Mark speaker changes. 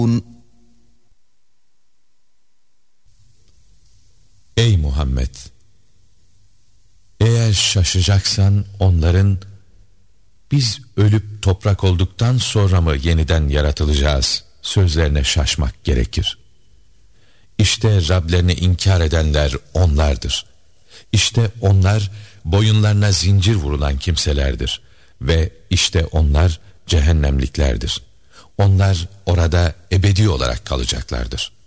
Speaker 1: Ey Muhammed! Eğer şaşacaksan onların, biz ölüp toprak olduktan sonra mı yeniden yaratılacağız sözlerine şaşmak gerekir. İşte Rablerini inkar edenler onlardır. İşte onlar boyunlarına zincir vurulan kimselerdir. Ve işte onlar cehennemliklerdir. Onlar orada ebedi olarak kalacaklardır.